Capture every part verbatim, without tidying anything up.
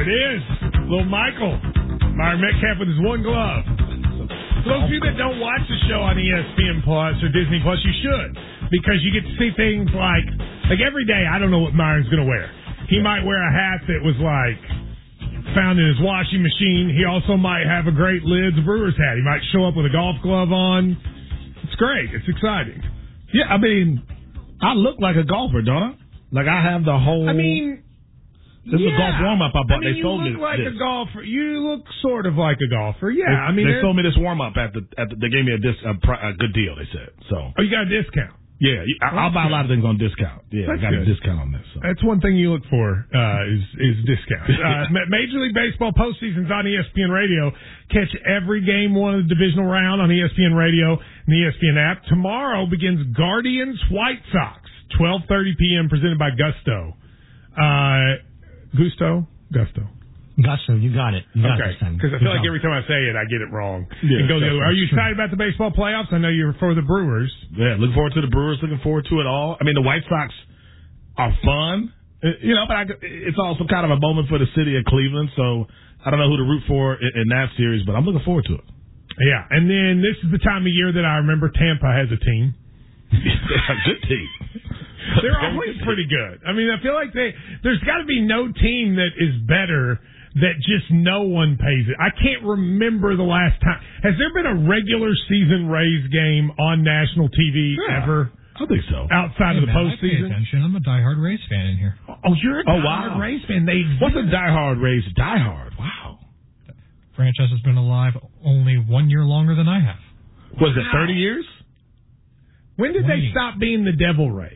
it is. Little Michael. Myron Metcalf with his one glove. For those of you that don't watch the show on E S P N Plus or Disney Plus, you should. Because you get to see things like, like every day, I don't know what Myron's going to wear. He might wear a hat that was like found in his washing machine. He also might have a great Lids Brewers hat. He might show up with a golf glove on. It's great. It's exciting. Yeah, I mean, I look like a golfer, don't I? Like I have the whole. I mean, this yeah. is a golf warm up I bought. I mean, they sold you look me like this. a golfer. You look sort of like a golfer. Yeah, they, I mean, they sold me this warm up at the, at the. They gave me a, dis, a, a good deal. They said so. Oh, you got a discount. Yeah, I, I'll buy a lot of things on discount. Yeah, That's I got good. a discount on this. So. That's one thing you look for uh, is is discounts. Uh, Major League Baseball postseason's on E S P N Radio. Catch every game one of the divisional round on E S P N Radio and the E S P N app. Tomorrow begins Guardians White Sox, twelve thirty p.m. presented by Gusto. Uh, Gusto? Gusto. Gusto, you got it. You got okay, because I feel like every time I say it, I get it wrong. Yeah, and go the other way. Are you excited about the baseball playoffs? I know you're for the Brewers. Yeah, looking forward to the Brewers. Looking forward to it all. I mean, the White Sox are fun, you know, but I, it's also kind of a moment for the city of Cleveland. So I don't know who to root for in, in that series, but I'm looking forward to it. Yeah, and then this is the time of year that I remember Tampa has a team. They're a good team. They're always pretty good. I mean, I feel like they there's got to be no team that is better that just no one pays it. I can't remember the last time. Has there been a regular season Rays game on national T V yeah, ever? I think so. Outside hey, of the man, postseason? I pay attention. I'm a diehard Rays fan in here. Oh, you're a oh, diehard wow. Rays fan. They What's a diehard Rays? Diehard. Wow. Franchise has been alive only one year longer than I have. Was it thirty years? When did twenty. they stop being the Devil Rays?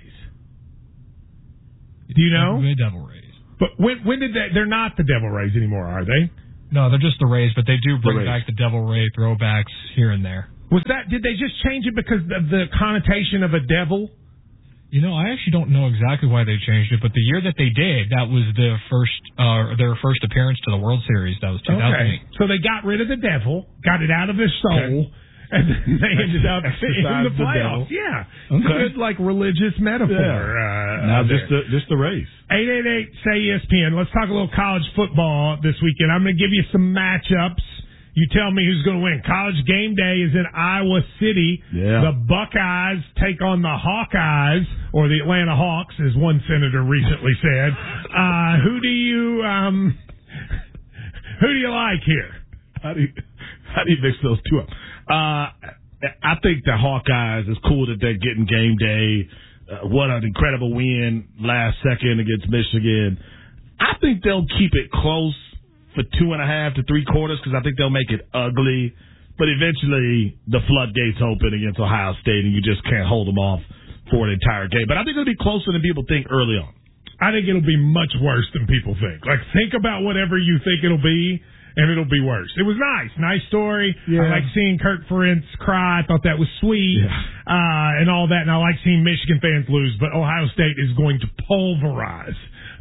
Do you know? The Devil Rays. But when when did they? They're not the Devil Rays anymore, are they? No, they're just the Rays, but they do bring Rays. back the Devil Ray throwbacks here and there. Was that? Did they just change it because of the connotation of a devil? You know, I actually don't know exactly why they changed it, but the year that they did, that was the first, uh, their first appearance to the World Series. That was two thousand eight. Okay, so they got rid of the devil, got it out of their soul. Okay. And then they ended up in the playoffs. The yeah. Okay. Good, like, religious metaphor. Yeah. Uh, now, just the, just the race. eight eight eight, say E S P N. Let's talk a little college football this weekend. I'm going to give you some matchups. You tell me who's going to win. College game day is in Iowa City. Yeah. The Buckeyes take on the Hawkeyes, or the Atlanta Hawks, as one senator recently said. Uh, who do you, um, who do you like here? How do you, how do you mix those two up? Uh, I think the Hawkeyes, is cool that they're getting game day. Uh, what an incredible win last second against Michigan. I think they'll keep it close for two and a half to three quarters because I think they'll make it ugly. But eventually the floodgates open against Ohio State and you just can't hold them off for an entire game. But I think it'll be closer than people think early on. I think it'll be much worse than people think. Like, think about whatever you think it'll be, and it'll be worse. It was nice. Nice story. Yeah. I like seeing Kirk Ferentz cry. I thought that was sweet, yeah. uh, and all that. And I like seeing Michigan fans lose. But Ohio State is going to pulverize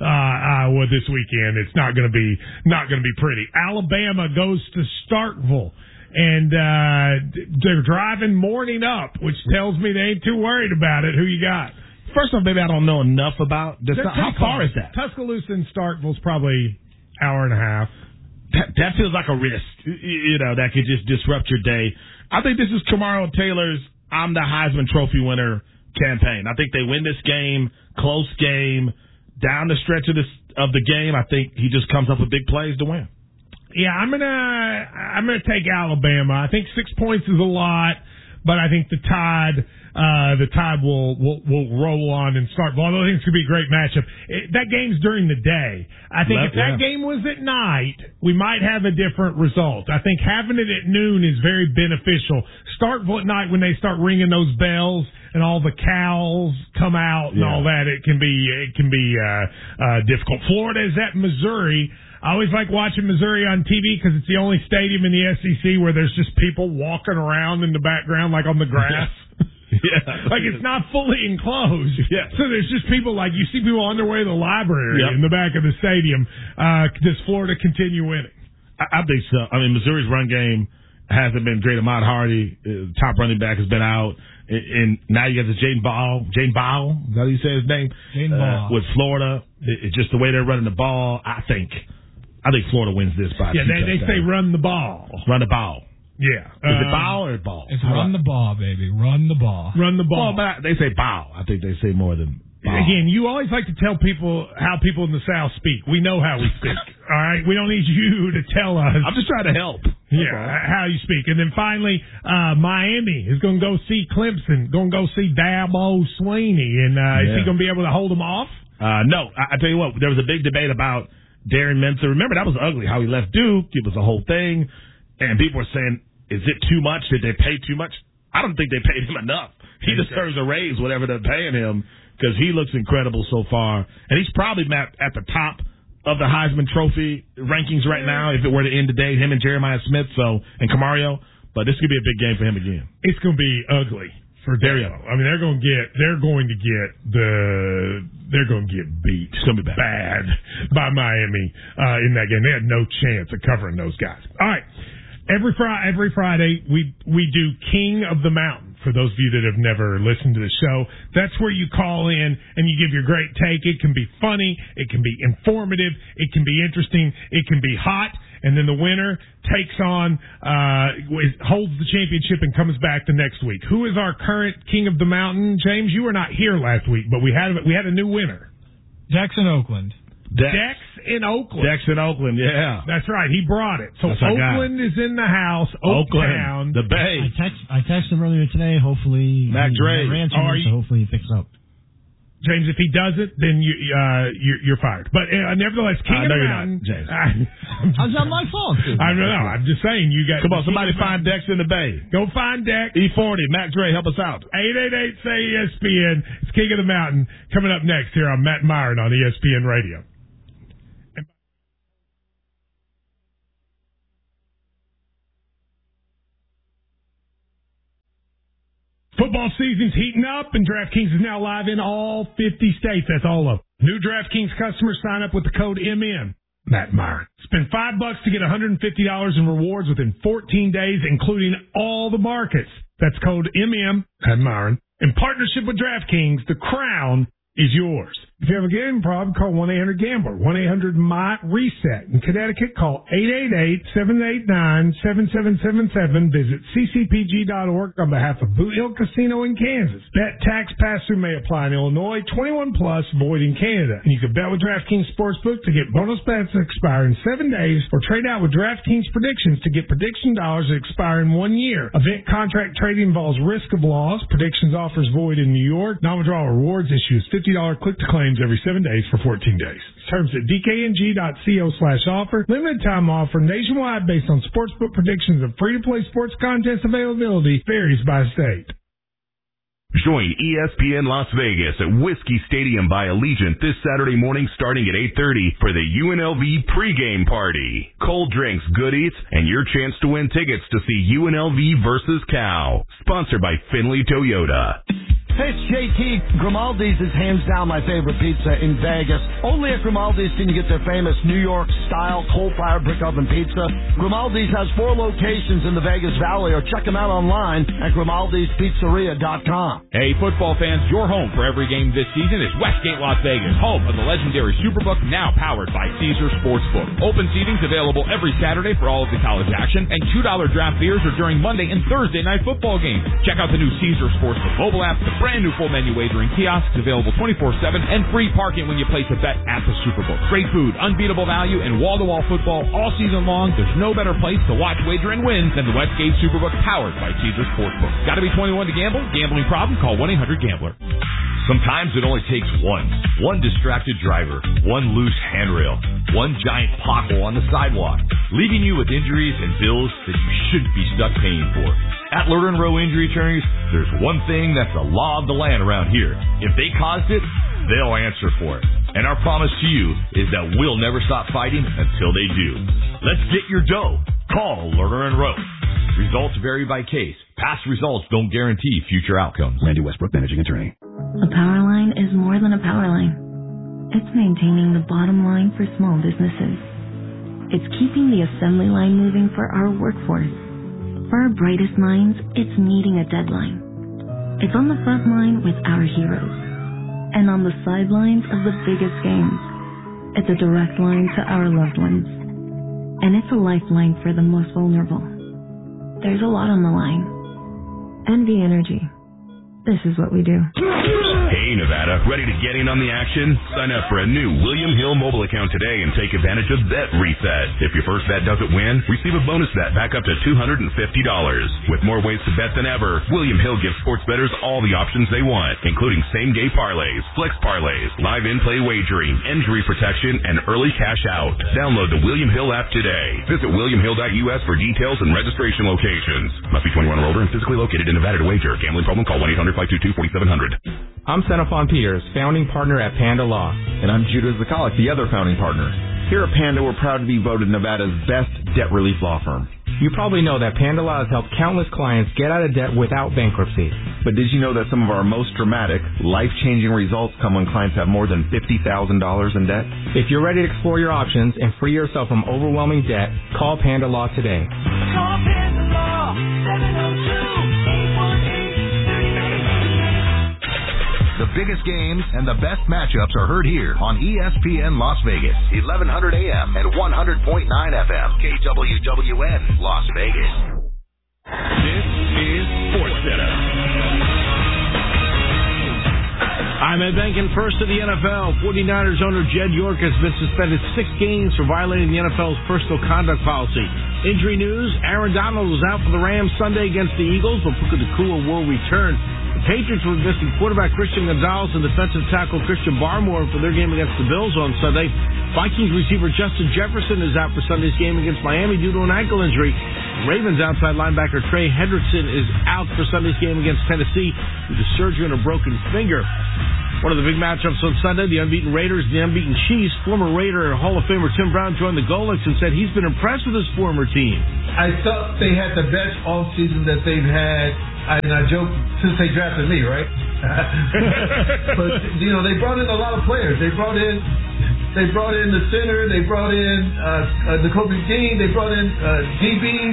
uh, Iowa this weekend. It's not going to be not going to be pretty. Alabama goes to Starkville, and uh, they're driving morning up, which tells me they ain't too worried about it. Who you got? First off, maybe I don't know enough about this. How far is that? Tuscaloosa and Starkville's probably hour and a half. That, that feels like a risk, you know, that could just disrupt your day. I think this is Kamaro Taylor's I'm the Heisman Trophy winner campaign. I think they win this game, close game, down the stretch of this of the game. I think he just comes up with big plays to win. Yeah, I'm gonna I'm gonna take Alabama. I think six points is a lot, but I think the Tide uh, the Tide will, will will roll on and start. Although I think it's gonna be a great matchup. It, that game's during the day. I think Left, if that yeah. game was at night, we might have a different result. I think having it at noon is very beneficial. Starkville at night when they start ringing those bells and all the cows come out and yeah. all that, it can be it can be uh, uh, difficult. Florida is at Missouri. I always like watching Missouri on T V because it's the only stadium in the S E C where there's just people walking around in the background, like on the grass. Yeah. Like it's not fully enclosed. Yeah. So there's just people like you see people on their way to the library yep. in the back of the stadium. Uh, does Florida continue winning? I, I think so. I mean, Missouri's run game hasn't been great. Ahmad Hardy, uh, top running back, has been out. And, and now you got the Jaden Ball. Jaden Ball, is that how you say his name? Jaden Ball. Uh, with Florida. It, it's just the way they're running the ball, I think. I think Florida wins this by Yeah, two they, they say run the ball. Run the ball. Yeah. Is uh, it ball or ball? It's run the ball, baby. Run the ball. Run the ball. Well, but they say ball. I think they say more than ball. Again, you always like to tell people how people in the South speak. We know how we speak. All right? We don't need you to tell us. I'm just trying to help. Yeah, how you speak. And then finally, uh, Miami is going to go see Clemson, going to go see Dabo Swinney. And uh, yeah. is he going to be able to hold them off? Uh, no. I, I tell you what, there was a big debate about Darren Menser. Remember, that was ugly, how he left Duke. It was a whole thing. And people were saying, is it too much? Did they pay too much? I don't think they paid him enough. He deserves a raise, whatever they're paying him, because he looks incredible so far. And he's probably at, at the top of the Heisman Trophy rankings right now if it were to end today, him and Jeremiah Smith so and Camario. But this could be a big game for him again. It's going to be ugly for Dabo. I mean, they're going to get they're going to get the they're going to get beat. It's going to be bad. bad by Miami uh, in that game. They had no chance of covering those guys. All right. Every Friday, every Friday, we we do King of the Mountain. For those of you that have never listened to the show, that's where you call in and you give your great take. It can be funny, it can be informative, it can be interesting, it can be hot, and then the winner takes on, uh, holds the championship and comes back the next week. Who is our current King of the Mountain? James, you were not here last week, but we had we had a new winner. Dex in Oakland. Dex. Dex in Oakland. Dex in Oakland, yeah. That's right. He brought it. So That's Oakland is in the house. Oaktown. Oakland, the Bay. I text I texted him earlier today. Hopefully, Mac he Dre. never answered Are me, you- so hopefully he picks up. James, if he doesn't, then you, uh, you're, you're fired. But uh, nevertheless, King Uh, of no, the you're Mountain. not, James. How's that my fault? I don't know. I'm just saying you got. Come on, somebody find Dex in the Bay. Go find Dex. E forty, Mac Dre, help us out. eight eight eight say E S P N. It's King of the Mountain coming up next here on Matt Myron on E S P N Radio. Football season's heating up, and DraftKings is now live in all fifty states. That's all of them. New DraftKings customers sign up with the code M M. Matt Myron. Spend five bucks to get one hundred fifty dollars in rewards within fourteen days, including all the markets. That's code M M. Matt Myron. In partnership with DraftKings, the crown is yours. If you have a gambling problem, call one eight hundred gambler, one eight hundred M Y reset. In Connecticut, call eight eight eight, seven eight nine, seven seven seven seven. Visit c c p g dot org on behalf of Boot Hill Casino in Kansas. Bet tax pass-through may apply in Illinois, twenty-one plus, void in Canada. And you can bet with DraftKings Sportsbook to get bonus bets that expire in seven days or trade out with DraftKings Predictions to get prediction dollars that expire in one year. Event contract trading involves risk of loss. Predictions offers void in New York. Non-withdrawal rewards issues fifty dollars click-to-claim every seven days for fourteen days. Terms at d k n g dot co slash offer. Limited time offer nationwide based on sportsbook predictions of free-to-play sports contest availability. Varies by state. Join E S P N Las Vegas at Whiskey Stadium by Allegiant this Saturday morning starting at eight thirty for the U N L V pregame party. Cold drinks, good eats, and your chance to win tickets to see U N L V versus Cal. Sponsored by Finley Toyota. Hey, it's J T. Grimaldi's is hands down my favorite pizza in Vegas. Only at Grimaldi's can you get their famous New York-style coal-fired brick oven pizza. Grimaldi's has four locations in the Vegas Valley, or check them out online at grimaldis pizzeria dot com. Hey, football fans, your home for every game this season is Westgate Las Vegas, home of the legendary Superbook, now powered by Caesars Sportsbook. Open seating's available every Saturday for all of the college action, and two dollar draft beers are during Monday and Thursday night football games. Check out the new Caesars Sportsbook mobile app, the brand new full menu wagering kiosks available twenty-four seven, and free parking when you place a bet at the Superbook. Great food, unbeatable value, and wall-to-wall football all season long. There's no better place to watch, wager, and win than the Westgate Superbook powered by Caesars Sportsbook. Got to be twenty-one to gamble? Gambling problem? Call one eight hundred gambler. Sometimes it only takes one. One distracted driver, one loose handrail, one giant pothole on the sidewalk, leaving you with injuries and bills that you shouldn't be stuck paying for. At Lerner and Rowe Injury Attorneys, there's one thing that's the law of the land around here. If they caused it, they'll answer for it. And our promise to you is that we'll never stop fighting until they do. Let's get your dough. Call Lerner and Rowe. Results vary by case. Past results don't guarantee future outcomes. Randy Westbrook, Managing Attorney. A power line is more than a power line. It's maintaining the bottom line for small businesses. It's keeping the assembly line moving for our workforce. For our brightest minds, it's meeting a deadline. It's on the front line with our heroes. And on the sidelines of the biggest games, it's a direct line to our loved ones. And it's a lifeline for the most vulnerable. There's a lot on the line. N V Energy. This is what we do. Hey, Nevada, ready to get in on the action? Sign up for a new William Hill mobile account today and take advantage of Bet Reset. If your first bet doesn't win, receive a bonus bet back up to two hundred fifty dollars. With more ways to bet than ever, William Hill gives sports bettors all the options they want, including same-game parlays, flex parlays, live in-play wagering, injury protection, and early cash out. Download the William Hill app today. Visit william hill dot u s for details and registration locations. Must be twenty-one or older and physically located in Nevada to wager. Gambling problem? Call one eight hundred five two two four seven zero zero. I'm Xenophon Peters, founding partner at Panda Law. And I'm Judah Zakalik, the other founding partner. Here at Panda, we're proud to be voted Nevada's best debt relief law firm. You probably know that Panda Law has helped countless clients get out of debt without bankruptcy. But did you know that some of our most dramatic, life-changing results come when clients have more than fifty thousand dollars in debt? If you're ready to explore your options and free yourself from overwhelming debt, call Panda Law today. Call Panda Law, seven oh two, eight one eight. The biggest games and the best matchups are heard here on E S P N Las Vegas, eleven hundred A M and one hundred point nine F M, K W W N, Las Vegas. This is SportsCenter. I'm Ed Benkin, first of the N F L. forty-niners owner Jed York has been suspended six games for violating the N F L's personal conduct policy. Injury news, Aaron Donald was out for the Rams Sunday against the Eagles, but Puka Nacua will return. The Patriots were missing quarterback Christian Gonzalez and defensive tackle Christian Barmore for their game against the Bills on Sunday. Vikings receiver Justin Jefferson is out for Sunday's game against Miami due to an ankle injury. Ravens outside linebacker Trey Hendrickson is out for Sunday's game against Tennessee due to surgery on a broken finger. One of the big matchups on Sunday, the unbeaten Raiders and the unbeaten Chiefs. Former Raider Hall of Famer Tim Brown joined the Golecs and said he's been impressed with his former team. I thought they had the best offseason that they've had. And I joke since they drafted me, right? But you know, they brought in a lot of players. They brought in, they brought in the center. They brought in uh, uh, Nakobe Dean. They brought in uh, D Bs.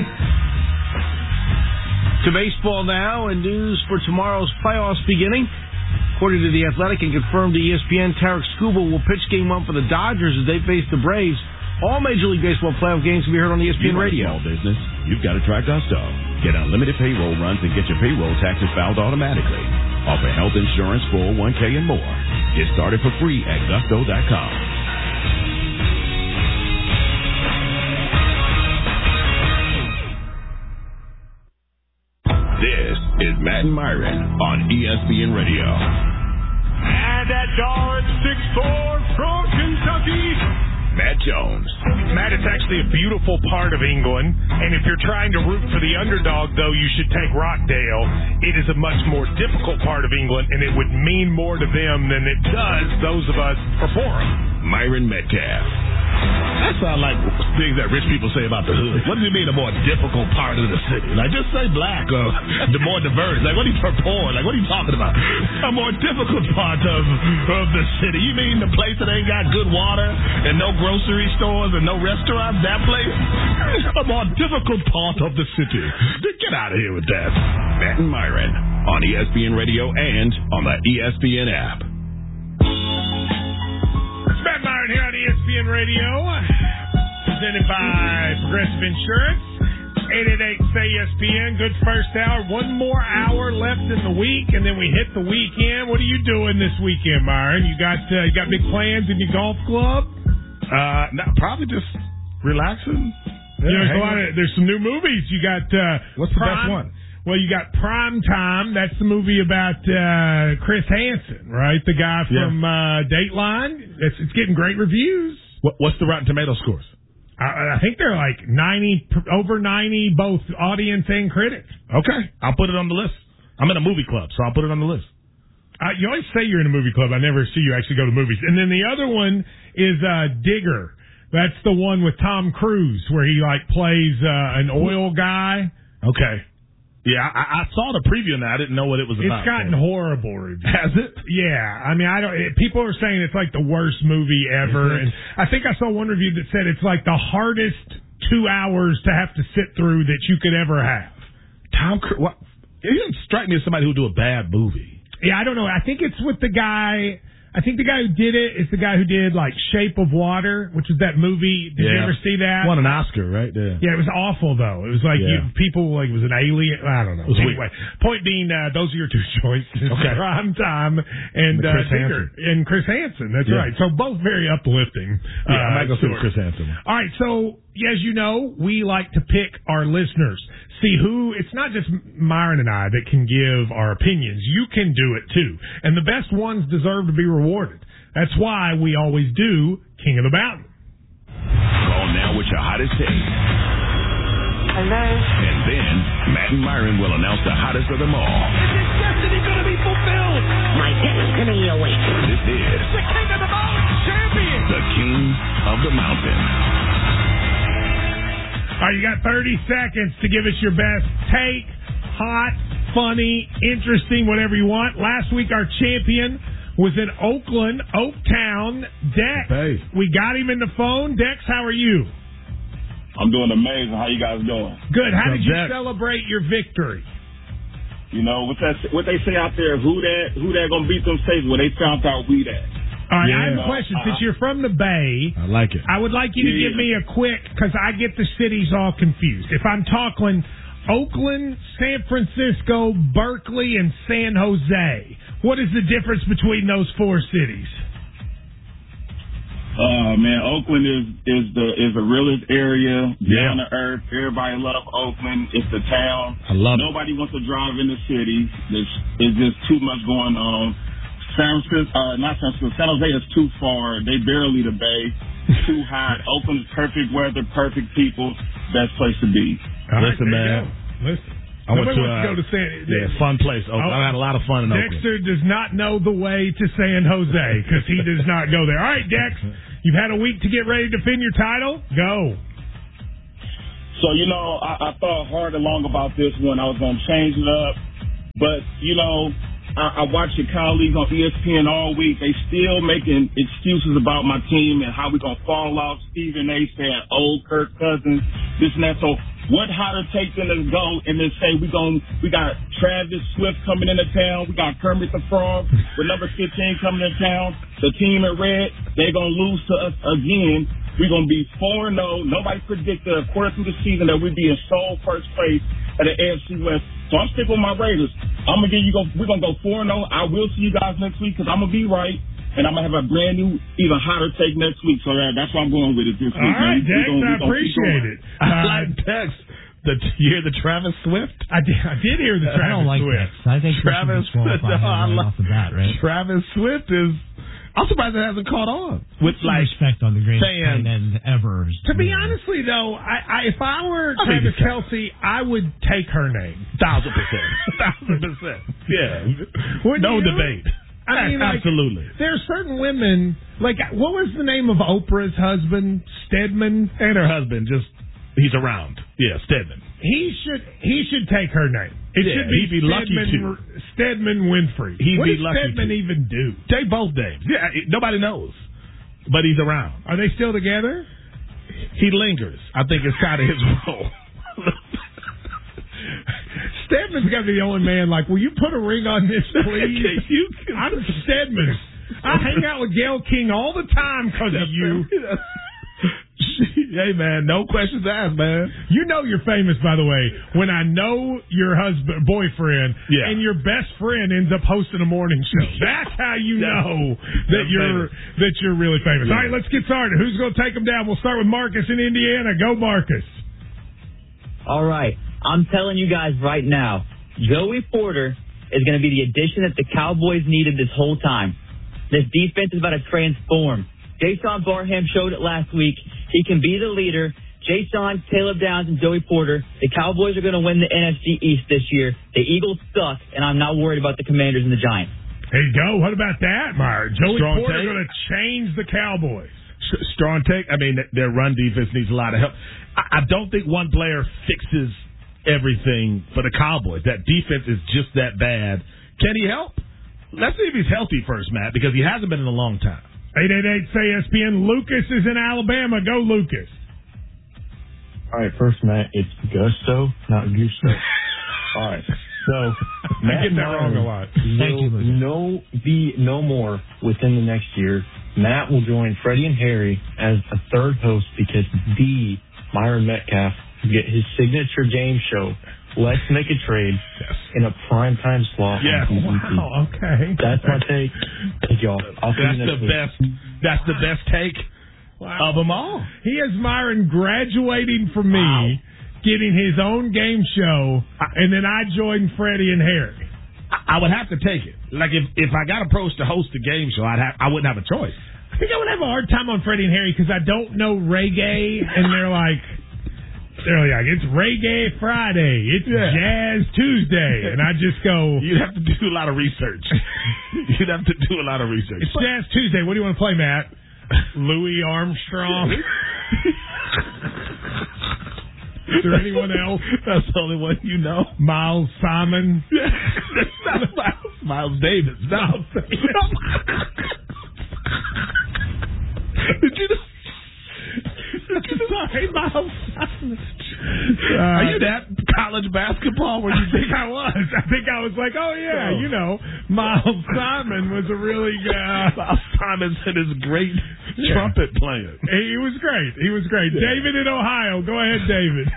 To baseball now, and news for tomorrow's playoffs beginning. According to The Athletic and confirmed to E S P N, Tarek Skubal will pitch game one for the Dodgers as they face the Braves. All Major League Baseball playoff games will be heard on E S P N you Radio. Small business, you've got to try Gusto. Get unlimited payroll runs and get your payroll taxes filed automatically. Offer health insurance, four oh one k, and more. Get started for free at gusto dot com. This is Matt and Myron on E S P N Radio. And at Dart six four from Kentucky, Matt Jones. Matt, it's actually a beautiful part of England, and if you're trying to root for the underdog, though, you should take Rockdale. It is a much more difficult part of England, and it would mean more to them than it does those of us for Forum. Myron Metcalf. That sounds like things that rich people say about the hood. What does it mean, a more difficult part of the city? Like, just say black or the more diverse. Like, what are you for poor? Like, what are you talking about? A more difficult part of of the city. You mean the place that ain't got good water and no grocery stores and no restaurants? That place? A more difficult part of the city. Get out of here with that. Matt and Myron on E S P N Radio and on the E S P N app. Matt Myron here on E S P N Radio, presented by Progressive Insurance. eight eight eight, say E S P N. Good first hour. One more hour left in the week, and then we hit the weekend. What are you doing this weekend, Myron? You got uh, you got big plans in your golf club? Uh, no, probably just relaxing. Yeah, you know, there's, a lot of, there's some new movies. You got uh, what's the Prime, best one? Well, you got Prime Time. That's the movie about uh, Chris Hansen, right? The guy from yeah. uh, Dateline. It's, it's getting great reviews. What, what's the Rotten Tomato scores? I, I think they're like ninety, over ninety, both audience and critics. Okay, I'll put it on the list. I'm in a movie club, so I'll put it on the list. Uh, you always say you're in a movie club. I never see you actually go to movies. And then the other one is uh, Digger. That's the one with Tom Cruise where he like plays uh, an oil guy. Okay. Yeah, I, I saw the preview and I didn't know what it was it's about. It's gotten so. horrible reviews. Has it? Yeah. I mean, I don't. It, people are saying it's like the worst movie ever, and I think I saw one review that said it's like the hardest two hours to have to sit through that you could ever have. Tom Cruise. Well, he doesn't strike me as somebody who would do a bad movie. Yeah, I don't know. I think it's with the guy I think the guy who did it is the guy who did like Shape of Water, which was that movie. Did yeah. you ever see that? Won an Oscar, right? Yeah. Yeah, it was awful though. It was like Yeah. you, people like it was an alien. I don't know. It was Anyway, weird. point being, uh, those are your two choices: Okay. Prime Time and And uh, Chris Digger. Hansen. and Chris Hansen. That's Yeah. right. So both very uplifting. Yeah, uh, I might go see the stories. Chris Hansen. All right, so as you know, we like to pick our listeners. See who, it's not just Myron and I that can give our opinions. You can do it too. And the best ones deserve to be rewarded. That's why we always do King of the Mountain. Call now with your hottest take. Hello? And then Matt and Myron will announce the hottest of them all. Is this destiny going to be fulfilled? My destiny awaits. This is The King of the Mountain champion. the King of the Mountain. All right, you got thirty seconds to give us your best take. Hot, funny, interesting, whatever you want. Last week, our champion was in Oakland, Oaktown. Dex, Hey. we got him in the phone. Dex, how are you? I'm doing amazing. How you guys doing? Good. How What's did you up, Dex? celebrate your victory? You know what that what they say out there? Who that who that gonna beat them states? Well, they found out we that. All right, Yeah. I have a question. Since you're from the Bay, I like it. I would like you to Yeah. give me a quick, because I get the cities all confused. If I'm talking Oakland, San Francisco, Berkeley, and San Jose, what is the difference between those four cities? Uh man, Oakland is is the is the realest area Yeah. down to earth. Everybody love Oakland. It's the town. I love it. Nobody wants to drive in the city. There's it's just too much going on. San Francisco, uh, not San Francisco, San Jose is too far. They barely the Bay. Too hot. Oakland's perfect weather, perfect people. Best place to be. All right, Listen, there you man. go. Listen. I went Nobody to, wants uh, to go to San Yeah, fun place. Oakland. Oh. I had a lot of fun in Oakland. Dexter does not know the way to San Jose because he does not go there. All right, Dex, you've had a week to get ready to defend your title. Go. So, you know, I, I thought hard and long about this one. I was going to change it up. But, you know, I, I watched your colleagues on E S P N all week. They still making excuses about my team and how we're going to fall off. Stephen A. saying, old Kirk Cousins, this and that. So what hotter take than to go and then say we going we got Travis Swift coming into town. We got Kermit the Frog with number fifteen coming into town. The team in red, they're going to lose to us again. We're going to be four and oh. Nobody predicted a quarter through the season that we'd be in sole first place at the A F C West. So I'm sticking with my Raiders. I'm going to give you go. We're going to go four and oh. I will see you guys next week because I'm going to be right. And I'm going to have a brand new, even hotter take next week. So uh, that's why I'm going with it this All week. right, man. Dex, We're gonna- I we're gonna keep appreciate going. it. I Uh, like Dex. The, you hear the Travis Swift? I did, I did hear the I Travis don't like Swift. Dex. I think Travis Travis disqualify him no, I right like- off the bat, right? Travis Swift is. I'm surprised it hasn't caught on. With Some like respect on the greatest fans. tight end ever. To be honestly, though, I, I if I were I mean, Travis it's- Kelce, I would take her name. thousand percent, thousand percent. Yeah, Wouldn't no you? debate. I mean, like, absolutely. there are certain women, like, what was the name of Oprah's husband? Stedman? And her husband just, he's around. Yeah, Stedman. He should he should take her name. It Yeah, should be he'd be lucky Stedman, to. Stedman Winfrey. He'd what be does lucky Stedman to. even do? Take both names. Yeah, it- nobody knows. But he's around. Are they still together? He lingers. I think it's kind of his role. Stedman's got to be the only man, like, will you put a ring on this, please? you I'm Stedman. I hang out with Gail King all the time because of you. Hey, man, no questions asked, man. You know you're famous, by the way, when I know your husband, boyfriend, Yeah. and your best friend ends up hosting a morning show. That's how you Yeah. know that I'm you're famous. that you're really famous. Yeah. All right, let's get started. Who's going to take them down? We'll start with Marcus in Indiana. Go, Marcus. All right. I'm telling you guys right now, Joey Porter is going to be the addition that the Cowboys needed this whole time. This defense is about to transform. Jason Barham showed it last week. He can be the leader. Jason, Caleb Downs, and Joey Porter. The Cowboys are going to win the N F C East this year. The Eagles suck, and I'm not worried about the Commanders and the Giants. There you go. What about that, Meyer? Joey Strong Porter take. going to change the Cowboys. S- Strong take. I mean, th- their run defense needs a lot of help. I, I don't think one player fixes everything for the Cowboys. That defense is just that bad. Can he help? Let's see if he's healthy first, Matt, because he hasn't been in a long time. eight eight eight, S A Y S P N. Lucas is in Alabama. Go, Lucas. All right, first, Matt, it's Gusto, not Gusto. All right. So I get that wrong a lot. Thank you, no be no more within the next year. Matt will join Freddie and Harry as a third host because the Myron Metcalf will get his signature game show. Let's make a trade yes. in a primetime slot. Yes. Wow. Okay. That's my take. Thank y'all. I'll see That's you next the week. best. That's the best take wow. of them all. He has Myron graduating from me, wow. getting his own game show, and then I join Freddie and Harry. I, I would have to take it. Like if, if I got approached to host a game show, I'd have I wouldn't have a choice. I think I would have a hard time on Freddie and Harry because I don't know reggae, and they're like. They're like, it's Reggae Friday, it's yeah. Jazz Tuesday, and I just go... You'd have to do a lot of research. You'd have to do a lot of research. It's Jazz Tuesday. What do you want to play, Matt? Louis Armstrong? Is there anyone else? That's the only one you know. Miles Simon? That's not Miles. Miles Davis. Miles Davis. Did you know? Sorry, Miles Simon. Uh, Are you that college basketball where you think I was? I think I was like, oh, yeah, oh. you know, Miles Simon was a really uh, Miles Simon's his great yeah. trumpet player. He was great. He was great. Yeah. David in Ohio. Go ahead, David.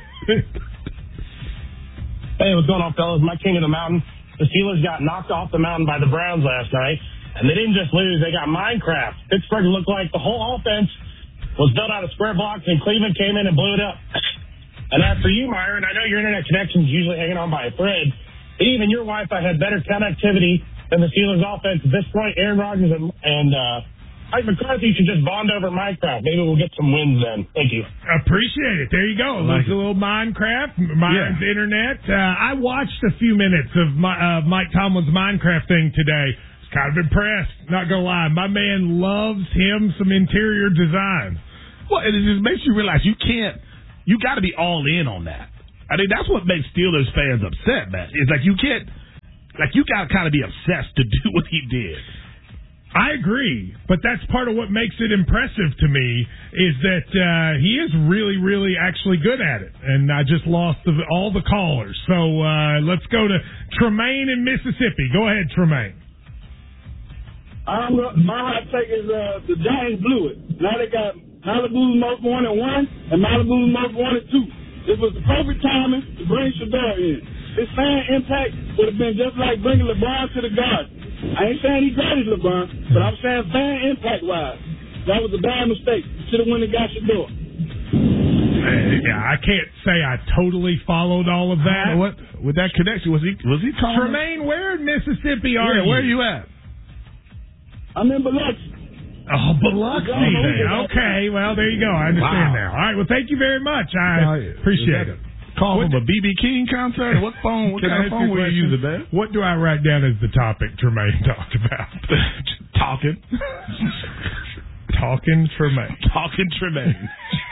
Hey, what's going on, fellas? My king of the mountain. The Steelers got knocked off the mountain by the Browns last night, and they didn't just lose. They got Minecraft. Pittsburgh looked like the whole offense was built out of square blocks, and Cleveland came in and blew it up. And as for you, Myron, I know your internet connection's usually hanging on by a thread. Even your Wi-Fi had better connectivity than the Steelers' offense. At this point, Aaron Rodgers and, and uh, Mike McCarthy should just bond over Minecraft. Maybe we'll get some wins then. Thank you. Appreciate it. There you go. Like a little Minecraft, Myron's yeah. internet. Uh, I watched a few minutes of my, uh, Mike Tomlin's Minecraft thing today. Kind of impressed, not gonna lie. My man loves him some interior design. Well, and it just makes you realize you can't, you got to be all in on that. I mean, that's what makes Steelers fans upset, man. It's like you can't, like you got to kind of be obsessed to do what he did. I agree, but that's part of what makes it impressive to me is that uh, he is really, really actually good at it. And I just lost the, all the callers. So uh, let's go to Tremaine in Mississippi. Go ahead, Tremaine. I'm, my hot take is uh, the Giants blew it. Now they got Malibu's most wanted one and Malibu's most wanted two. It was the perfect timing to bring Shador in. His fan impact would have been just like bringing LeBron to the Garden. I ain't saying he great as LeBron, but I'm saying fan impact-wise. That was a bad mistake. Should have went and got Shador. Yeah, I can't say I totally followed all of that. What with that connection was he? Was he calling? Tremaine, where in Mississippi are yeah, you? Where are you at? I'm in Biloxi. Oh, Biloxi. Okay, well, there you go. I understand wow. now. All right, well, thank you very much. I appreciate it. Call from a B B King concert? What phone? What kind of phone were you using, man? What do I write down as the topic Tremaine talked about? Talking. Talking Tremaine. Talking Tremaine.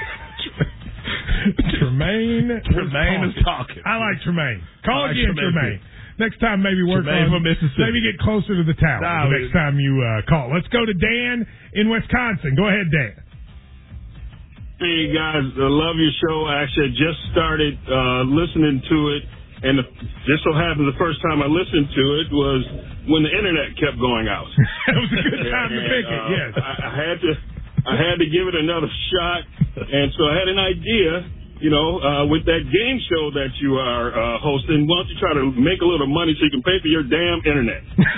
Tremaine. Tremaine is talking. I like Tremaine. Call like again, Tremaine. Tremaine. Next time, maybe work Tremaine on, from Mississippi. maybe get closer to the tower nah, the next time you uh, call. Let's go to Dan in Wisconsin. Go ahead, Dan. Hey, guys, I love your show. I actually just started uh, listening to it, and just so happened the first time I listened to it was when the internet kept going out. It was a good time and, to pick uh, it, yes. I, I had to I had to give it another shot, and so I had an idea, you know, uh, with that game show that you are uh, hosting. Why don't you try to make a little money so you can pay for your damn internet?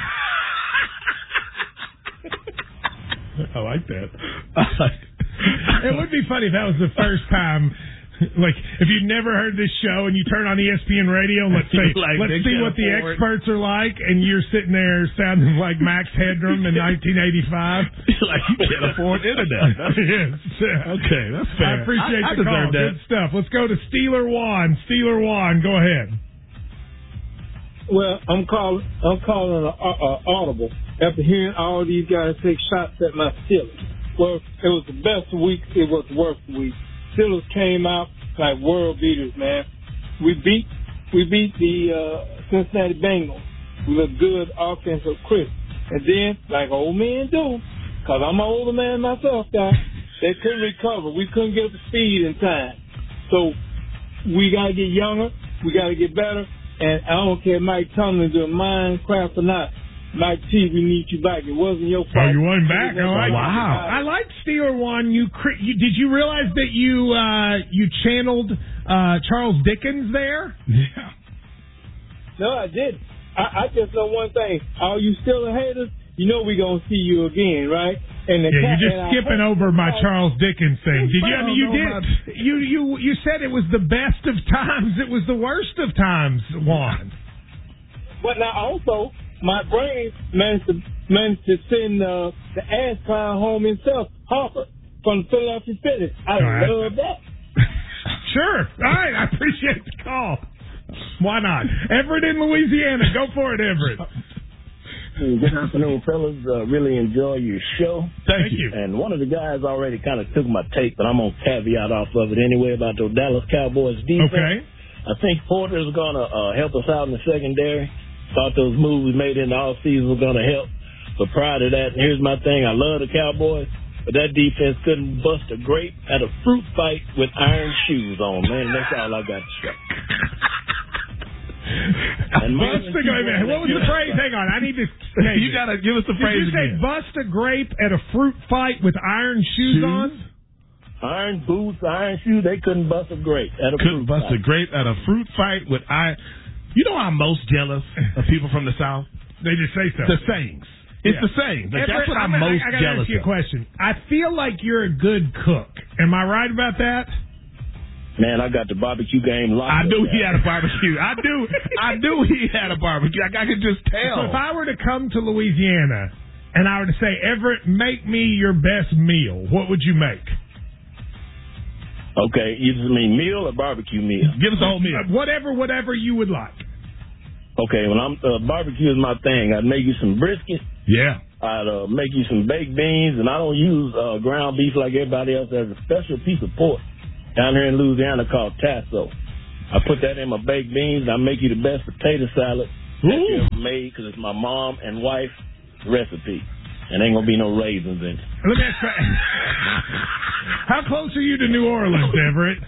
I like that. It would be funny if that was the first time. Like, if you'd never heard this show and you turn on E S P N radio and let's say, like let's see what the experts are like, and you're sitting there sounding like Max Headroom in nineteen eighty-five. Like you can't afford internet. Yes. Okay, that's fair. I appreciate I, I the call. That. Good stuff. Let's go to Steeler Juan. Steeler Juan, go ahead. Well, I'm calling. I'm calling an uh, audible after hearing all these guys take shots at my Steelers. Well, it was the best week. It was the worst week. Steelers came out like world beaters, man. We beat we beat the uh, Cincinnati Bengals. We looked good offensive, crisp. And then, like old men do, because I'm an older man myself, guys, they couldn't recover. We couldn't get up to speed in time. So we got to get younger. We got to get better. and I don't care if Mike Tomlin do a Minecraft or not. Mike T, we need you back. It wasn't your fault. Oh, you want him back? It I like wow. I like Steeler One. You, cre- you did you realize that you uh, you channeled uh, Charles Dickens there? Yeah. No, I didn't. I, I just know one thing. All you Steeler haters, you know we gonna see you again, right? And the yeah, cat, you're just skipping over my Charles Dickens thing. Did you? I mean, you did. You you you said it was the best of times. It was the worst of times. Juan. But now also, my brain managed to managed to send uh, the ass clown home himself, Harper, from the Philadelphia Fitness. I right. love that. Sure. All right. I appreciate the call. Why not? Everett in Louisiana. Go for it, Everett. Hey, good afternoon, fellas. Uh, really enjoy your show. Thank, Thank you. And one of the guys already kind of took my take, but I'm going to caveat off of it anyway about the Dallas Cowboys defense. Okay. I think Porter's going to uh, help us out in the secondary. Thought those moves we made in the offseason were going to help. But prior to that, here's my thing. I love the Cowboys, but that defense couldn't bust a grape at a fruit fight with iron shoes on, man. That's all I got to say. And bust a grape. What was the phrase? Hang on, I need to. Hey, you gotta give us the did phrase you say again. Bust a grape at a fruit fight with iron shoes, shoes? on? Iron boots, iron shoes. They couldn't bust a grape at a couldn't fruit bust fight. a grape at a fruit fight with iron. You know I'm most jealous of people from the South? They just say so. The sayings. It's yeah. the sayings. Like, Everett, that's what I'm, I'm most I, I gotta jealous ask you a of. question. I feel like you're a good cook. Am I right about that? Man, I got the barbecue game locked. I knew up he had a barbecue. I knew I knew he had a barbecue. I, I could just tell. So if I were to come to Louisiana and I were to say, Everett, make me your best meal, what would you make? Okay, you just mean meal or barbecue meal? Give us the whole meal. Uh, whatever, whatever you would like. Okay, well, I'm uh, barbecue is my thing. I'd make you some brisket. Yeah. I'd uh, make you some baked beans, and I don't use uh, ground beef like everybody else. There's a special piece of pork down here in Louisiana called tasso. I put that in my baked beans, and I make you the best potato salad that you ever made because it's my mom and wife recipe. And ain't going to be no raisins in it. Let me ask you, how close are you to New Orleans, Everett?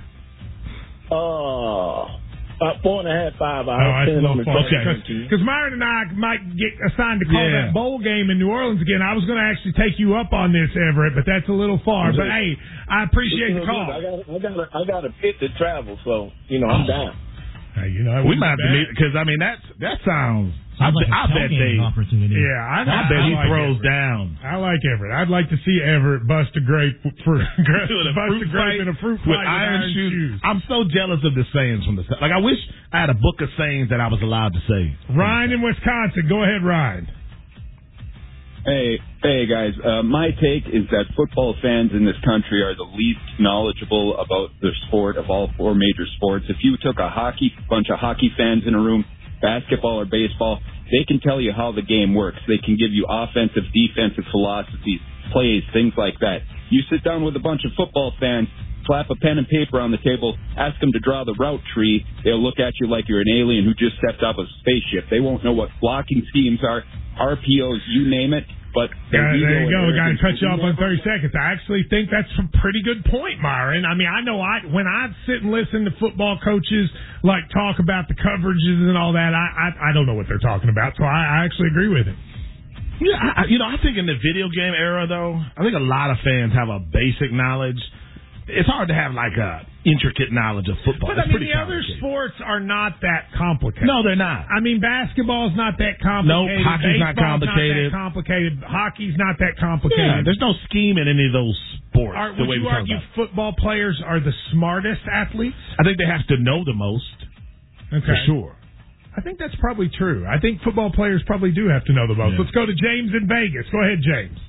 Uh, about four and a half, five hours. Oh, that's a little far. Okay. Because Myron and I might get assigned to call yeah. that bowl game in New Orleans again. I was going to actually take you up on this, Everett, but that's a little far. But, hey, I appreciate the call. I got, I got, a, I got a pit to travel, so, you know, I'm down. Hey, you know, we might have to meet, because, I mean, that's, that sounds... I, like I bet they. Opportunity. Yeah, I, I, I bet I he like throws Everett. down. I like Everett. I'd like to see Everett bust a grape for bust a, fruit grape in a fruit with fight with iron, iron shoes. shoes. I'm so jealous of the sayings from the South. Like I wish I had a book of sayings that I was allowed to say. Ryan in Wisconsin, go ahead, Ryan. Hey, hey guys. Uh, my take is that football fans in this country are the least knowledgeable about the sport of all four major sports. If you took a hockey bunch of hockey fans in a room, basketball or baseball, they can tell you how the game works. They can give you offensive, defensive philosophies, plays, things like that. You sit down with a bunch of football fans, slap a pen and paper on the table, ask them to draw the route tree. They'll look at you like you're an alien who just stepped off a spaceship. They won't know what blocking schemes are, R P Os, you name it. But yeah, there you go. Got to cut you off on thirty seconds. I actually think that's a pretty good point, Myron. I mean, I know I when I sit and listen to football coaches like talk about the coverages and all that, I I, I don't know what they're talking about. So I, I actually agree with it. Yeah, I, you know, I think in the video game era, though, I think a lot of fans have a basic knowledge. It's hard to have like a intricate knowledge of football. But it's I mean, the other sports are not that complicated. No, they're not. I mean, basketball's not that complicated. No, hockey's not complicated. Not that complicated. Hockey's not that complicated. Yeah, there's no scheme in any of those sports. Are, the would way you we talk argue about. football players are the smartest athletes? I think they have to know the most. Okay. For sure. I think that's probably true. I think football players probably do have to know the most. Yeah. Let's go to James in Vegas. Go ahead, James.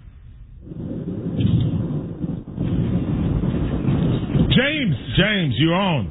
James. James, you're on.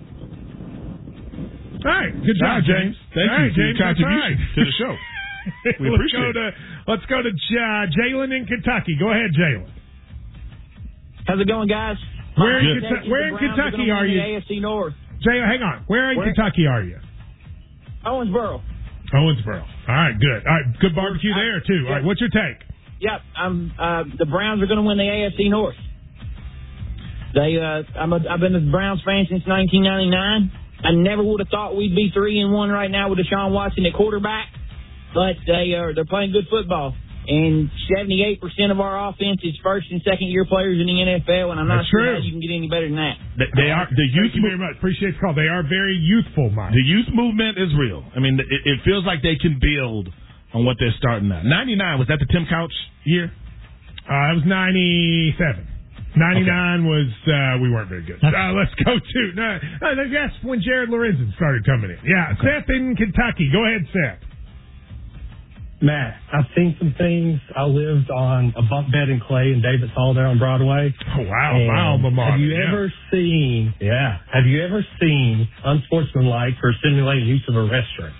All right. Good job, right, James. Thank All you right, for James, your contribution right. to the show. We let's appreciate go it. to, let's go to uh, Jalen in Kentucky. Go ahead, Jalen. How's it going, guys? Where in, Kentu- where in Kentucky are you? A F C North. Jalen, hang on. Where in Where? Kentucky are you? Owensboro. Owensboro. All right, good. All right, good barbecue I, there, too. Yep. All right, what's your take? Yep, I'm, uh, the Browns are going to win the A F C North. They, uh, I'm a, I've been a Browns fan since nineteen ninety-nine. I never would have thought we'd be three and one right now with Deshaun Watson at quarterback, but they are they're playing good football. And seventy-eight percent of our offense is first and second year players in the N F L, and I'm not That's sure true. how you can get any better than that. They, they are the youth. Thank you very much. Appreciate the call. They are very youthful, Mike. The youth movement is real. I mean, it, it feels like they can build on what they're starting at. ninety-nine, was that the Tim Couch year? Uh, it was ninety-seven. ninety-nine Okay. was, uh, we weren't very good. Uh, let's go to, no, uh, that's when Jared Lorenzen started coming in. Yeah, okay. Seth in Kentucky. Go ahead, Seth. Matt, I've seen some things. I lived on a bunk bed in clay in David Hall there on Broadway. Oh, wow. And My alma mater. Have you yeah. ever seen, yeah, have you ever seen unsportsmanlike or simulated use of a restroom?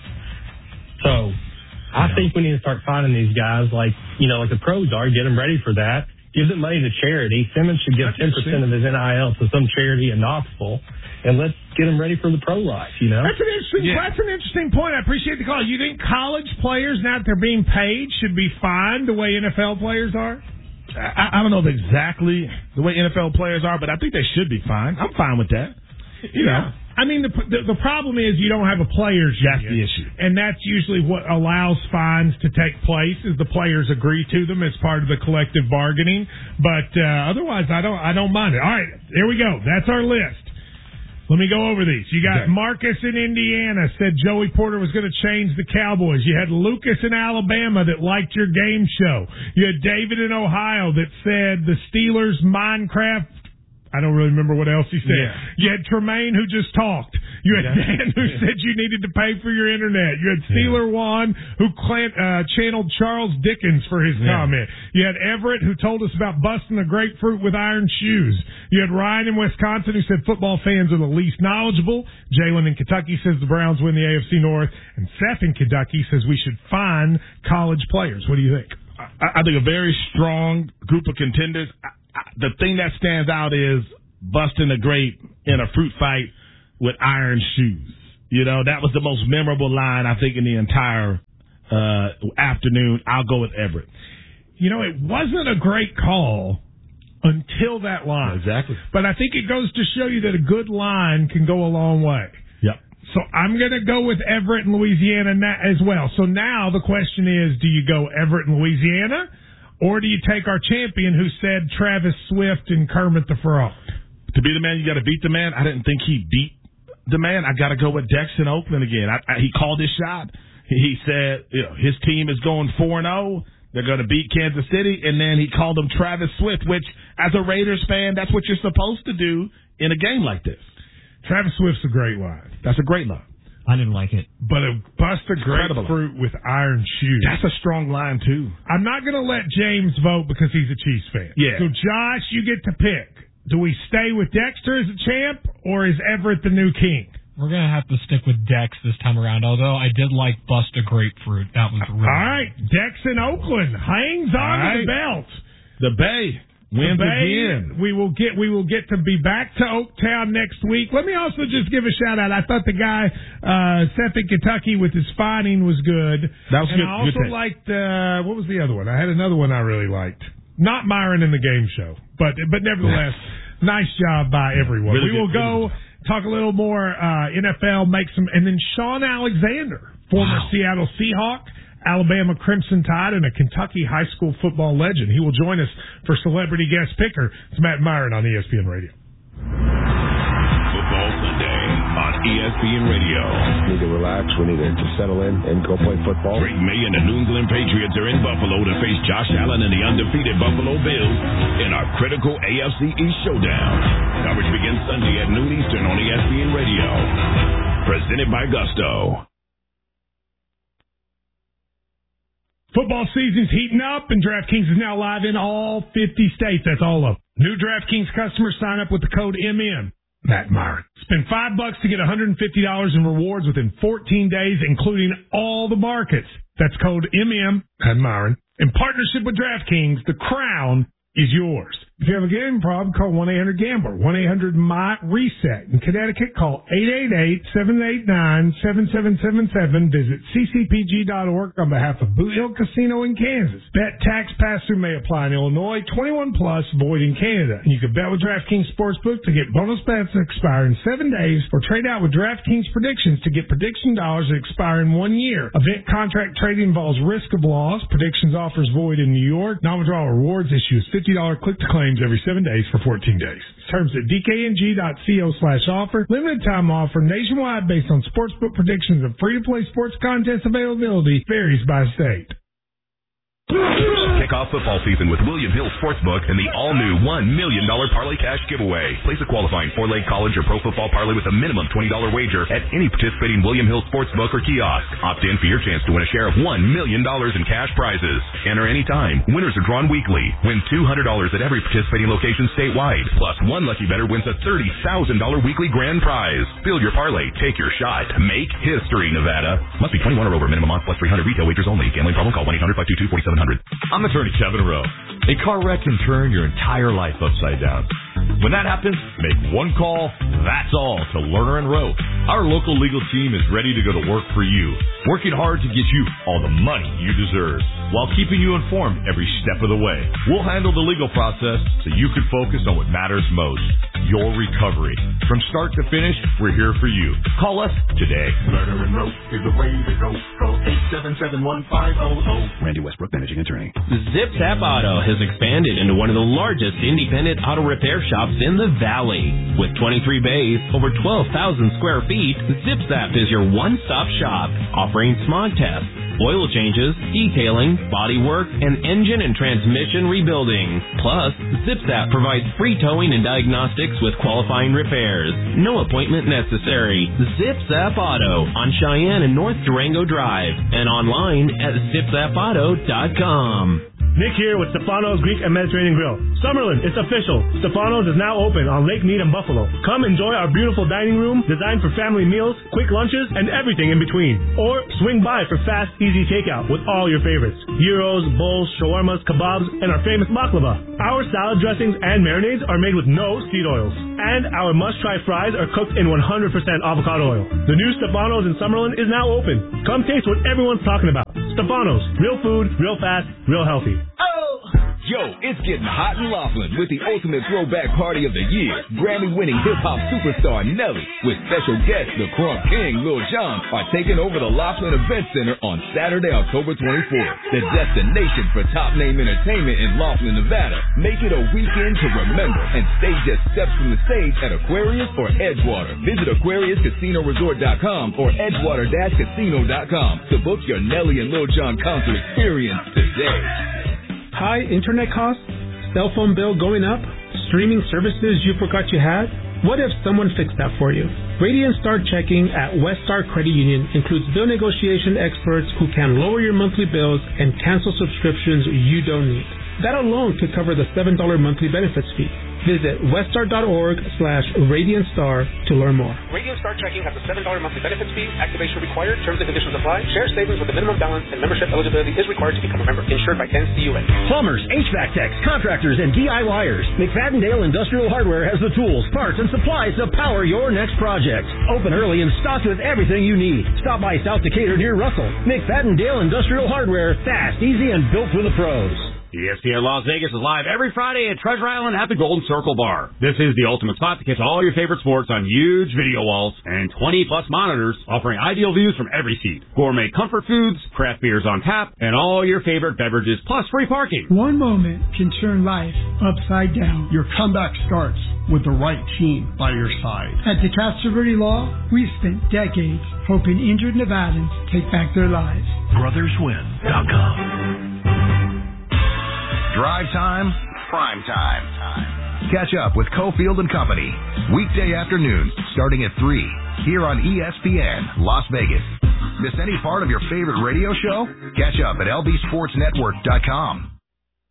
So I no. think we need to start finding these guys like, you know, like the pros are, get them ready for that. Give them money to charity. Simmons should give ten percent of his N I L to some charity in Knoxville. And let's get them ready for the pro life, you know? That's an interesting yeah. That's an interesting point. I appreciate the call. You think college players, now that they're being paid, should be fined the way N F L players are? I, I don't know if exactly the way N F L players are, but I think they should be fine. I'm fine with that. You yeah. know. I mean, the, the the problem is you don't have a players union. That's the issue. And that's usually what allows fines to take place is the players agree to them as part of the collective bargaining. But uh, otherwise, I don't I don't mind it. All right, here we go. That's our list. Let me go over these. You got okay. Marcus in Indiana said Joey Porter was going to change the Cowboys. You had Lucas in Alabama that liked your game show. You had David in Ohio that said the Steelers Minecraft. I don't really remember what else he said. Yeah. You had Tremaine who just talked. You had yeah. Dan who yeah. said you needed to pay for your internet. You had Steeler yeah. Juan who clan- uh, channeled Charles Dickens for his yeah. comment. You had Everett who told us about busting a grapefruit with iron shoes. You had Ryan in Wisconsin who said football fans are the least knowledgeable. Jalen in Kentucky says the Browns win the A F C North. And Seth in Kentucky says we should fine college players. What do you think? I, I think a very strong group of contenders. I, The thing that stands out is busting a grape in a fruit fight with iron shoes. You know, that was the most memorable line, I think, in the entire uh, afternoon. I'll go with Everett. You know, it wasn't a great call until that line. Exactly. But I think it goes to show you that a good line can go a long way. Yep. So I'm going to go with Everett in Louisiana as well. So now the question is, do you go Everett in Louisiana? Or do you take our champion who said Travis Swift and Kermit the Frog? To be the man, you got to beat the man. I didn't think he beat the man. I got to go with Dex in Oakland again. I, I, he called his shot. He said you know, his team is going four and oh. They're going to beat Kansas City. And then he called him Travis Swift, which, as a Raiders fan, that's what you're supposed to do in a game like this. Travis Swift's a great line. That's a great line. I didn't like it. But a bust a grapefruit with iron shoes. That's a strong line, too. I'm not going to let James vote because he's a Chiefs fan. Yeah. So, Josh, you get to pick. Do we stay with Dexter as a champ, or is Everett the new king? We're going to have to stick with Dex this time around, although I did like Bust a Grapefruit. That was really All right. Dex in Oakland hangs on to the belt. The Bay. Wins again. We will get we will get to be back to Oaktown next week. Let me also just give a shout out. I thought the guy uh, Seth in Kentucky with his fining was good. That was and good. I also good liked uh, what was the other one? I had another one I really liked. Not Myron in the game show, but but nevertheless, nice job by everyone. Really we will good, go really talk a little more uh, N F L, make some, and then Sean Alexander, former wow. Seattle Seahawk, Alabama Crimson Tide, and a Kentucky high school football legend. He will join us for Celebrity Guest Picker. It's Matt Myron on E S P N Radio. Football Sunday on E S P N Radio. We need to relax. We need to settle in and go play football. Drake May and the New England Patriots are in Buffalo to face Josh Allen and the undefeated Buffalo Bills in our critical A F C East showdown. Coverage begins Sunday at noon Eastern on E S P N Radio. Presented by Gusto. Football season's heating up, and DraftKings is now live in all fifty states. That's all of them. New DraftKings customers sign up with the code M M. Matt Myron. Spend five bucks to get one hundred fifty dollars in rewards within fourteen days, including all the markets. That's code M M. Matt Myron. In partnership with DraftKings, the crown is yours. If you have a gambling problem, call one eight hundred gambler, one eight hundred M Y reset. In Connecticut, call eight eight eight, seven eight nine, seven seven seven seven. Visit c c p g dot org on behalf of Boot Hill Casino in Kansas. Bet tax pass-through may apply in Illinois, twenty-one plus, void in Canada. And you can bet with DraftKings Sportsbook to get bonus bets that expire in seven days or trade out with DraftKings Predictions to get prediction dollars that expire in one year. Event contract trading involves risk of loss. Predictions offers void in New York. Non-withdrawal rewards issues fifty dollars click-to-claim every seven days for fourteen days. Terms at d k n g dot co slash offer. Limited time offer nationwide based on sportsbook predictions and free-to-play sports contest availability varies by state. Kick off football season with William Hill Sportsbook and the all-new one million dollars Parlay Cash giveaway. Place a qualifying four-leg college or pro football parlay with a minimum twenty dollars wager at any participating William Hill Sportsbook or kiosk. Opt in for your chance to win a share of one million dollars in cash prizes. Enter anytime. Winners are drawn weekly. Win two hundred dollars at every participating location statewide. Plus, one lucky bettor wins a thirty thousand dollars weekly grand prize. Build your parlay. Take your shot. Make history, Nevada. Must be twenty-one or over. Minimum odds plus three hundred. Retail wagers only. Gambling problem? Call one eight hundred five two two four seven zero zero. I'm attorney Kevin Rowe. A car wreck can turn your entire life upside down. When that happens, make one call, that's all, to Lerner and Rowe. Our local legal team is ready to go to work for you, working hard to get you all the money you deserve, while keeping you informed every step of the way. We'll handle the legal process so you can focus on what matters most, your recovery. From start to finish, we're here for you. Call us today. Lerner and Rowe is the way to go. Call eight seven seven, one five zero zero. Randy Westbrook, managing attorney. Zip Zap Auto has expanded into one of the largest independent auto repair shops in the Valley. With twenty-three bays, over twelve thousand square feet, Zip Zap is your one-stop shop, offering smog tests, oil changes, detailing, body work, and engine and transmission rebuilding. Plus, Zip Zap provides free towing and diagnostics with qualifying repairs. No appointment necessary. Zip Zap Auto on Cheyenne and North Durango Drive and online at zip zap auto dot com. Nick here with Stefano's Greek and Mediterranean Grill. Summerlin, it's official. Stefano's is now open on Lake Mead and Buffalo. Come enjoy our beautiful dining room designed for family meals, quick lunches, and everything in between. Or swing by for fast, easy takeout with all your favorites. Gyros, bowls, shawarmas, kebabs, and our famous baklava. Our salad dressings and marinades are made with no seed oils. And our must-try fries are cooked in one hundred percent avocado oil. The new Stefano's in Summerlin is now open. Come taste what everyone's talking about. Stefano's. Real food, real fast, real healthy. Yo, it's getting hot in Laughlin with the ultimate throwback party of the year. Grammy-winning hip-hop superstar Nelly with special guests the Crunk King, Lil Jon, are taking over the Laughlin Event Center on Saturday, October twenty-fourth. The destination for top-name entertainment in Laughlin, Nevada. Make it a weekend to remember and stay just steps from the stage at Aquarius or Edgewater. Visit Aquarius Casino Resort dot com or Edgewater Casino dot com to book your Nelly and Lil Jon concert experience today. High internet costs, cell phone bill going up, streaming services you forgot you had? What if someone fixed that for you? Radiant Star Checking at Weststar Credit Union includes bill negotiation experts who can lower your monthly bills and cancel subscriptions you don't need. That alone could cover the seven dollars monthly benefits fee. Visit weststar.org slash Radiant Star to learn more. Radiant Star Checking has a seven dollars monthly benefits fee. Activation required. Terms and conditions apply. Share savings with a minimum balance and membership eligibility is required to become a member. Insured by N C U A. Plumbers, H V A C techs, contractors, and DIYers. McFadden-Dale Industrial Hardware has the tools, parts, and supplies to power your next project. Open early and stocked with everything you need. Stop by South Decatur near Russell. McFadden-Dale Industrial Hardware. Fast, easy, and built for the pros. E S P N Las Vegas is live every Friday at Treasure Island at the Golden Circle Bar. This is the ultimate spot to catch all your favorite sports on huge video walls and twenty plus monitors offering ideal views from every seat. Gourmet comfort foods, craft beers on tap, and all your favorite beverages plus free parking. One moment can turn life upside down. Your comeback starts with the right team by your side. At the Castroverde Law, we've spent decades helping injured Nevadans take back their lives. brothers win dot com. Drive time, prime time. Catch up with Cofield and Company. Weekday afternoons starting at three here on E S P N Las Vegas. Miss any part of your favorite radio show? Catch up at L B Sports Network dot com.